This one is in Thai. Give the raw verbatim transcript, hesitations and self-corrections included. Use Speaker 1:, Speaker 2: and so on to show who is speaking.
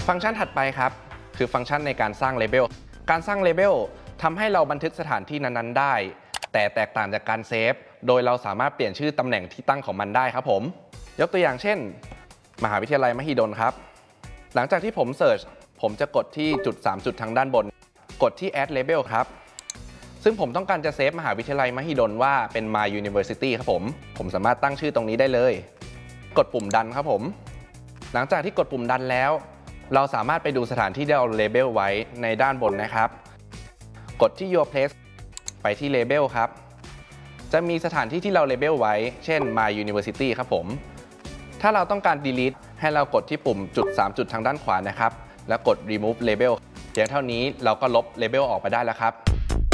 Speaker 1: ฟังก์ชันถัดไปครับคือฟังก์ชันในการสร้างเลเบลการสร้างเลเบลทำให้เราบันทึกสถานที่นั้นๆได้แต่แตกต่างจากการเซฟโดยเราสามารถเปลี่ยนชื่อตำแหน่งที่ตั้งของมันได้ครับผมยกตัวอย่างเช่นมหาวิทยาลัยมหิดลครับหลังจากที่ผมเสิร์ชผมจะกดที่จุดสามจุดทางด้านบนกดที่ add label ครับซึ่งผมต้องการจะเซฟมหาวิทยาลัยมหิดลว่าเป็น my university ครับผมผมสามารถตั้งชื่อตรงนี้ได้เลยกดปุ่มดันครับผมหลังจากที่กดปุ่มดันแล้วเราสามารถไปดูสถานที่ที่เราเลเบลไว้ในด้านบนนะครับกดที่ your place ไปที่ label ครับจะมีสถานที่ที่เราเลเบลไว้เช่น my university ครับผมถ้าเราต้องการ delete ให้เรากดที่ปุ่มจุดสามจุดทางด้านขวานะครับแล้วกด remove label เพียงเท่านี้เราก็ลบเลเบลออกไปได้แล้วครับ